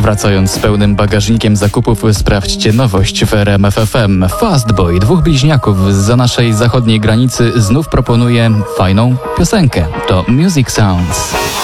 Wracając z pełnym bagażnikiem zakupów, sprawdźcie nowość w RMF FM. Fastboy, dwóch bliźniaków zza naszej zachodniej granicy, znów proponuje fajną piosenkę. To Music Sounds.